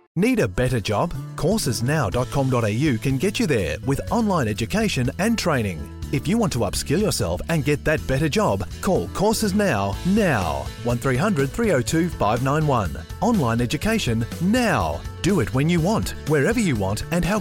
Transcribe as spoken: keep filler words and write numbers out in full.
Need a better job? courses now dot com dot a u can get you there with online education and training. If you want to upskill yourself and get that better job, call Courses Now, now. one three hundred three oh two five nine one. Online education now. Do it when you want, wherever you want, and how